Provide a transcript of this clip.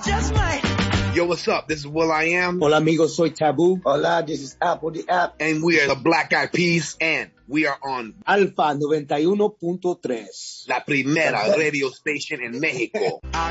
just might. Yo, what's up? This is will.i.am. Hola amigos, soy Taboo. Hola, this is Apple the App. And we are the Black Eyed Peas, and we are on Alfa 91.3. La Primera Radio Station in Mexico.